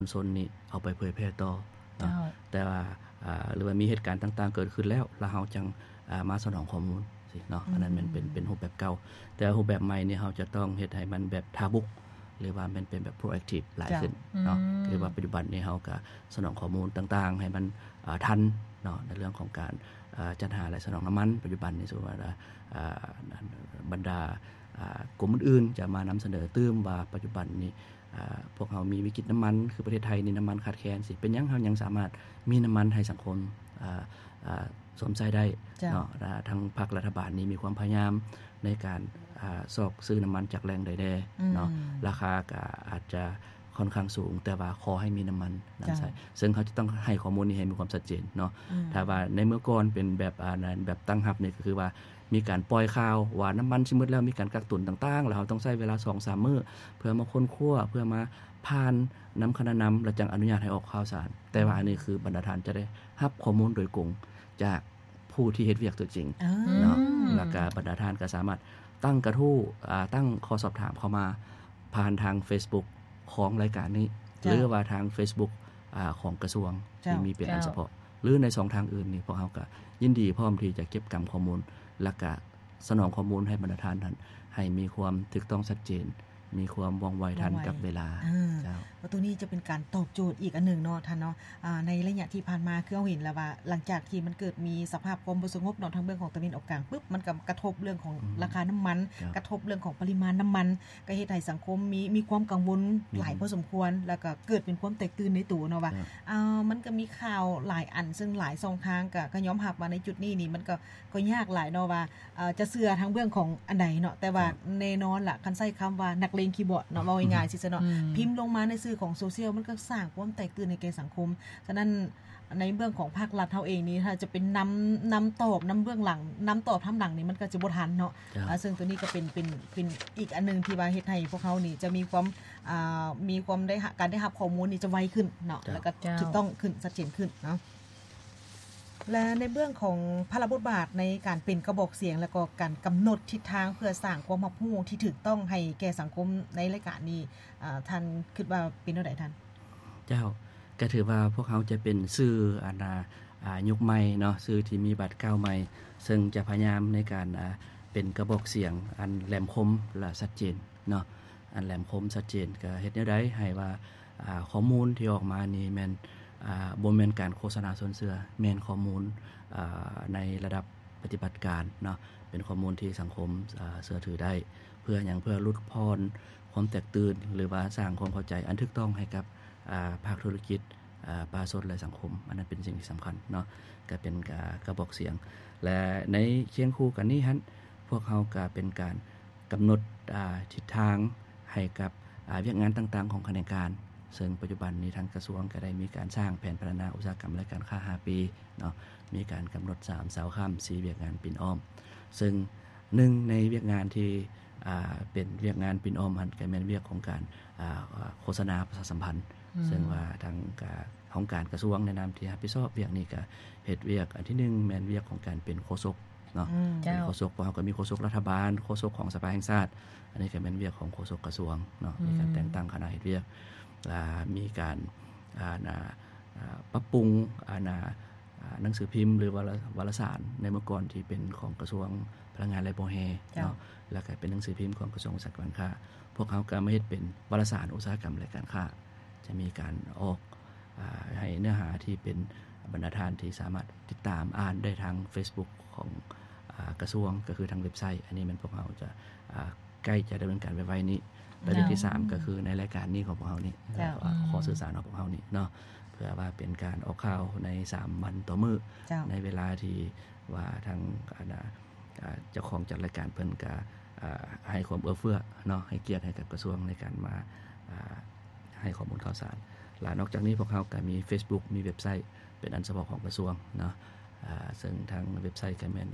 ชนนี่เอาไปเผยแพร่ต่อเนาะแต่ว่าหรือว่ามีเหตุการณ์ต่างๆเกิดขึ้นแล้วเราจังมาสนองข้อมูลสิเนาะอันนั้นมันเป็นรูปแบบเก่าแต่รูปแบบใหม่นี่เราจะต้องเฮ็ดให้มันแบบทาบุกหรือว่ามันเป็นแบบ proactive หลายขึ้นเนาะคือว่าปัจจุบันนี้เราก็สนองข้อมูลต่างๆให้มันทันเนาะในเรื่องของการจัดหาและสนองน้ำมันปัจจุบันนี้สมมุติว่าบรรดากลุ่มอื่นๆจะมานำเสนอตื้มว่าปัจจุบันนี้พวกเรามีวิกฤตน้ำมันคือประเทศไทยนี่น้ำมันขาดแคลนสิเป็นยังเรายังสามารถมีน้ำมันให้สังคมสวมใช้ได้เนาะทางภาครัฐบาลนี้มีความพยายามในการสอกซื้อน้ำมันจากแหล่งใดๆเนาะราคาก็อาจจะค่อนข้างสูงแต่ว่าขอให้มีน้ำมันนำใช้ซึ่งเขาจะต้องให้ข้อมูลนี้ให้มีความชัดเจนเนาะถ้าว่าในเมื่อก่อนเป็นแบบแบบตั้งรับนี่ก็คือว่ามีการปล่อยข่าวว่าน้ำมันสิหมดแล้วมีการกักตุนต่างๆแล้วเราต้องใช้เวลา 2-3 มื้อเพื่อมาค้นคว้าเพื่อมาผ่านน้ำคณะนำแล้วจังอนุญาตให้ออกข่าวสารแต่ว่าอันนี้คือบรรดาท่านจะได้รับข้อมูลโดยตรงจากผู้ที่เฮ็ดเวียกตัวจริงเนาะแล้วก็บรรดาท่านก็สามารถตั้งกระทู้ตั้งข้อสอบถามเข้ามาผ่านทาง Facebook ของรายการนี้หรือว่าทาง Facebook ของกระทรวงที่มีเป็นอันเฉพาะหรือใน2ทางอื่นนี่พวกเราก็ยินดีพร้อมที่จะเก็บกำข้อมูลและก็สนองข้อมูลให้บรรดาท่านนั้นให้มีความถูกต้องชัดเจนมีความว่องไวทันกับเวลาเจ้าว่าตัวนี้จะเป็นการตอบโจทย์อีกอันหนึ่งเนาะท่านเนาะในระยะที่ผ่านมาคือเราเห็นแล้วว่าหลังจากที่มันเกิดมีสภาพความบ่สงบเนาะทางเบื้องของตะวันออกกลางปึ๊บมันก็กระทบเรื่องของราคาน้ำมันกระทบเรื่องของปริมาณน้ำมันก็เฮ็ดให้สังคมมีความกังวลหลายพอสมควรแล้วก็เกิดเป็นความแตกตื่นในตัวเนาะว่ามันก็มีข่าวหลายอันซึ่งหลายช่องทางก็ยอมรับว่าในจุดนี้นี่มันก็ยากหลายเนาะว่าจะเชื่อทางเบื้องของอันใดเนาะแต่ว่าแน่นอนล่ะคันใช้คำว่านักเลงคีย์บอร์ดเนาะง่ายๆสิซะเนาะพิมพ์ลงมาในสื่อของโซเชียลมันก็สร้างความแตกตื่นในแก่สังคมฉะนั้นในเรื่องของภาครัฐเฮาเองนี่ถ้าจะเป็นนำตอบนำเบื้องหลังนำตอบทำหลังนี่มันก็จะบ่ทันเนาะซึ่งตัวนี้ก็เป็นอีกอันนึงที่ว่าเฮ็ดให้พวกเฮานี่จะมีความได้การได้รับข้อมูลนี่จะไวขึ้นเนาะแล้วก็ถูกต้องขึ้นชัดเจนขึ้นเนาะและในเรื่องของพระบทบาทในการเป็นกระบอกเสียงแล้วก็การกำหนดทิศทางเพื่อสร้างความรับรู้ที่ถูกต้องให้แก่สังคมในรายการนี้ท่านคิดว่าเป็นเท่าใดท่านเจ้าก็ถือว่าพวกเขาจะเป็นสื่อยุคใหม่เนาะสื่อที่มีบัตรก้าวใหม่ซึ่งจะพยายามในการเป็นกระบอกเสียงอันแหลมคมและชัดเจนเนาะอันแหลมคมชัดเจนก็เฮ็ดแนวใดให้ว่าข้อมูลที่ออกมานี่แม่นบ่แม่นการโฆษณาส่วนเสือแม่นข้อมูลในระดับปฏิบัติการเนาะเป็นข้อมูลที่สังคมเชื่อถือได้เพื่อหยังเพื่อลดพรความแตกตื่นหรือว่าสร้างความเข้าใจอันถูกต้องให้กับภาคธุรกิจประชาชนและสังคมอันนั้นเป็นสิ่งที่สำคัญเนาะก็เป็นกระบอกเสียงและในเคียงคู่กันนี้ฮะพวกเราก็เป็นการกำหนดทิศทางให้กับเวียกงานต่างๆของคณะการซึ่งปัจจุบันนี้ทางกระทรวงก็ได้มีการสร้างแผนพัฒนาอุตสาหกรรมและการค้า5ปีเนาะมีการกำหนด3เสาค้ำ4เวียกงานปิ่นอ้อมซึ่ง1ในเวียกงานที่เป็นเวียกงานปิ่นอ้อมก็แม่นเวียกของการโฆษณาประชาสัมพันธ์ซึ่งว่าทางของการกระทรวงในนามที่รับผิดชอบเวียกนี้ก็เฮ็ดเวียกอันที่1แม่นเวียกของการเป็นโฆษกเนาะเป็นโฆษกเพราะเฮาก็มีโฆษกรัฐบาลโฆษกของสภาแห่งชาติอันนี้ก็แม่นเวียกของโฆษกกระทรวงเนาะมีการแต่งตั้งคณะเฮ็ดเวียกมีการปรับปรุงหนังสือพิมพ์หรือวารสารในเมื่อก่อนที่เป็นของกระทรวงพลังงานและโมเฮเนาะแล้วก็เป็นหนังสือพิมพ์ของกระทรวงอุตสาหกรรมการค้าพวกเขาก็มาเฮ็ดเป็นวารสารอุตสาหกรรมและการค้าจะมีการออกให้เนื้อหาที่เป็นบรรณาธิการที่สามารถติดตามอ่านได้ทาง Facebook ของกระทรวงก็คือทางเว็บไซต์อันนี้มันพวกเราจะใกล้จะดำเนินการไว้นี้ประเด็นที่3ก็คือในรายการนี้ของพวกเรานี่ขอสื่อสารของพวกเรานี่เนาะเพื่อว่าเป็นการออกข่าวใน3วันต่อมื้อในเวลาที่ว่าทางเจ้าของจัดรายการเพิ่นก็ให้ความเอื้อเฟื้อเนาะให้เกียรติให้กับกระทรวงในการมาให้ข้อมูลข่าวสารและนอกจากนี้พวกเราก็มี Facebook มีเว็บไซต์เป็นอันเฉพาะของกระทรวงเนาะซึ่งทางเว็บไซต์ก็แม่น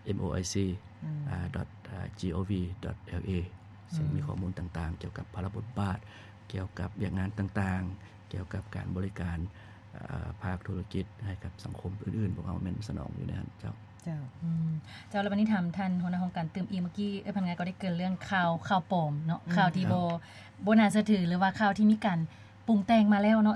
moic.gov.la ซึ่งมีข้อมูลต่างๆเกี่ยวกับพระบทบาทเกี่ยวกับเวียกงานต่างๆเกี่ยวกับการบริการภาคธุรกิจให้กับสังคมอื่นๆพวกเราแม่นสนองอยู่ในนั้นเจ้าแล้ววันนี้ถามท่านหัวหน้าของการตื่มเมื่อกี้พนักงานก็ได้เกินเรื่องข่าวปลอมเนาะข่าวที่บ่น่าเชื่อถือหรือว่าข่าวที่มีการปรุงแต่งมาแล้วเนาะ